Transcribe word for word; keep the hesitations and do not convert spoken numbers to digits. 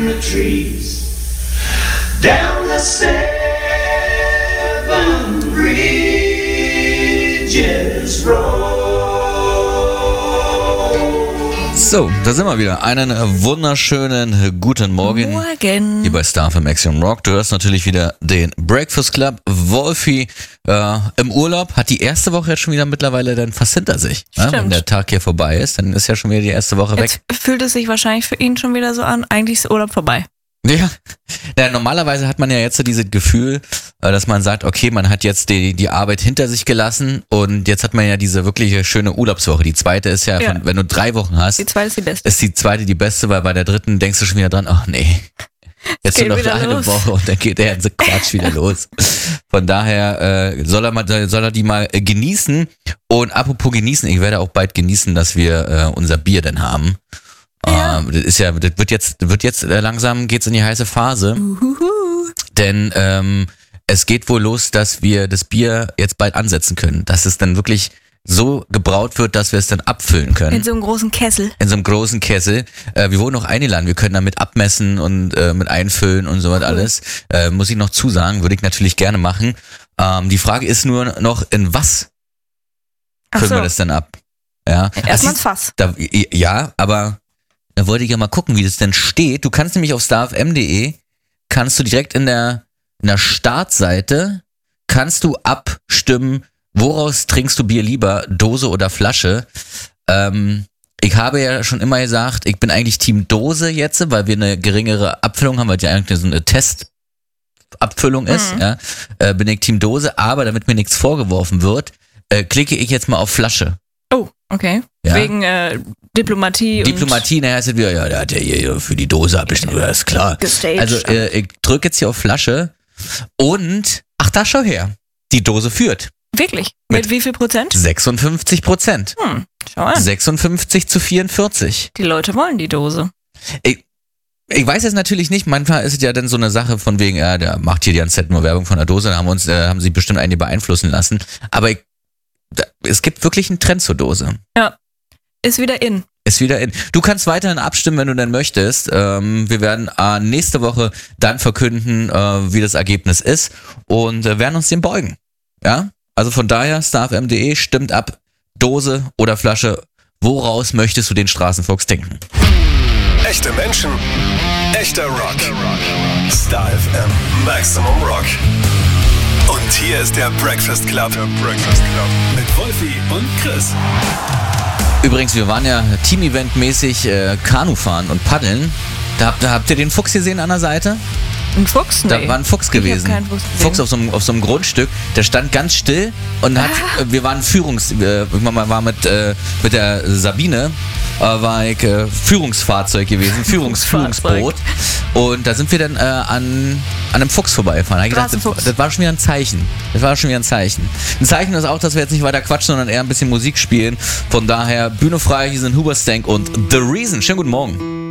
in the trees, down the seven bridges road. So, da sind wir wieder. Einen wunderschönen guten Morgen. Morgen. Hier bei Star F M Axiom Rock. Du hörst natürlich wieder den Breakfast Club. Wolfi äh, im Urlaub hat die erste Woche jetzt schon wieder mittlerweile dann fast hinter sich. Stimmt. Ja, wenn der Tag hier vorbei ist, dann ist ja schon wieder die erste Woche weg. Jetzt fühlt es sich wahrscheinlich für ihn schon wieder so an, eigentlich ist Urlaub vorbei. Ja. ja, normalerweise hat man ja jetzt so dieses Gefühl, dass man sagt, okay, man hat jetzt die, die Arbeit hinter sich gelassen und jetzt hat man ja diese wirkliche schöne Urlaubswoche. Die zweite ist ja, Ja. Von, wenn du drei Wochen hast, Die zweite ist die beste. ist die zweite die beste, weil bei der dritten denkst du schon wieder dran, ach nee, jetzt Geht nur noch wieder eine los. Woche und dann geht der ganze Quatsch wieder los. Von daher äh, soll, er mal, soll er die mal äh, genießen. Und apropos genießen, ich werde auch bald genießen, dass wir äh, unser Bier dann haben. Ja. Äh, das ist ja, das wird jetzt, wird jetzt äh, langsam geht's in die heiße Phase. Uhuhu. Denn ähm, es geht wohl los, dass wir das Bier jetzt bald ansetzen können. Dass es dann wirklich so gebraut wird, dass wir es dann abfüllen können. In so einem großen Kessel. In so einem großen Kessel. Äh, wir wurden auch eingeladen, wir können damit abmessen und äh, mit einfüllen und so was alles. Äh, muss ich noch zusagen, würde ich natürlich gerne machen. Ähm, die Frage ist nur noch, in was Ach füllen so. wir das denn ab? Ja, Erstmal Das ins Fass. da, ja, aber da wollte ich ja mal gucken, wie das denn steht. Du kannst nämlich auf star f m punkt d e kannst du direkt in der, in der Startseite kannst du abstimmen, woraus trinkst du Bier lieber, Dose oder Flasche. Ähm, ich habe ja schon immer gesagt, ich bin eigentlich Team Dose jetzt, weil wir eine geringere Abfüllung haben, weil die eigentlich so eine Testabfüllung ist. Mhm. Ja, äh, bin ich Team Dose, aber damit mir nichts vorgeworfen wird, äh, klicke ich jetzt mal auf Flasche. Oh, okay. Ja. Wegen äh, Diplomatie, Diplomatie, naja, ist es wieder, ja, der hat ja hier für die Dose abgestimmt, ja, ist klar. Gestaged. Also, äh, ich drücke jetzt hier auf Flasche und, ach, da schau her, die Dose führt. und wirklich. Mit, Mit- wie viel Prozent? sechsundfünfzig Prozent. Hm, schau an. sechsundfünfzig zu vierundvierzig. Die Leute wollen die Dose. Ich, ich weiß jetzt natürlich nicht, manchmal ist es ja dann so eine Sache von wegen, ja, der macht hier die ganze Zeit nur Werbung von der Dose, da haben wir uns, äh, haben sie bestimmt einige beeinflussen lassen. Aber ich, da, es gibt wirklich einen Trend zur Dose. Ja. Ist wieder in. Ist wieder in. Du kannst weiterhin abstimmen, wenn du denn möchtest. Ähm, wir werden äh, nächste Woche dann verkünden, äh, wie das Ergebnis ist und äh, werden uns dem beugen. Ja? Also von daher, star f m punkt d e, stimmt ab, Dose oder Flasche, woraus möchtest du den Straßenfuchs trinken? Echte Menschen, echter Rock. Star F M Maximum Rock. Und hier ist der Breakfast Club. Der Breakfast Club. Mit Wolfi und Chris. Übrigens, wir waren ja Team-Event-mäßig äh, Kanu fahren und paddeln. Da habt, da habt ihr den Fuchs gesehen an der Seite? Ein Fuchs? Nee. Da war ein Fuchs gewesen. Ich hab keinen Fuchs gesehen. Fuchs auf so, einem, auf so einem Grundstück. Der stand ganz still und hat, äh, wir waren Führungs, äh, ich mal war mit, äh, mit der Sabine, äh, war ich äh, Führungsfahrzeug gewesen, Führungs, Führungsboot. Und da sind wir dann äh, an, an einem Fuchs vorbeigefahren. Da hab ich gedacht, das, Straßenfuchs. das war schon wieder ein Zeichen. Das war schon wieder ein Zeichen. Ein Zeichen ist auch, dass wir jetzt nicht weiter quatschen, sondern eher ein bisschen Musik spielen. Von daher Bühne frei, hier sind Huberstank und The Reason. Schönen guten Morgen.